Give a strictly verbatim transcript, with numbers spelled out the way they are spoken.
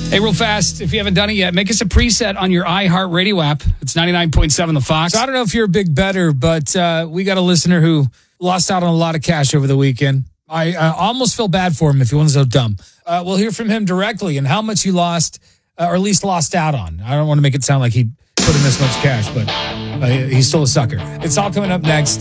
Hey, real fast, if you haven't done it yet, make us a preset on your iHeartRadio app. It's ninety-nine point seven The Fox. So I don't know if you're a big bettor, but uh, we got a listener who lost out on a lot of cash over the weekend. I uh, almost feel bad for him if he wasn't so dumb. Uh, we'll hear from him directly and how much he lost, uh, or at least lost out on. I don't want to make it sound like he put in this much cash, but uh, he's still a sucker. It's all coming up next.